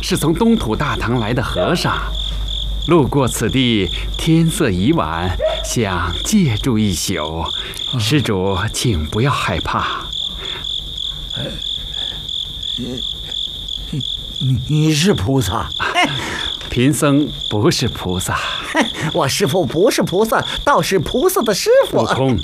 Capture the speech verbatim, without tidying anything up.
是从东土大唐来的和尚，路过此地，天色已晚，想借住一宿。施主，请不要害怕。 你你是菩萨？ 贫僧不是菩萨。 我师父不是菩萨，倒是菩萨的师傅。 悟空，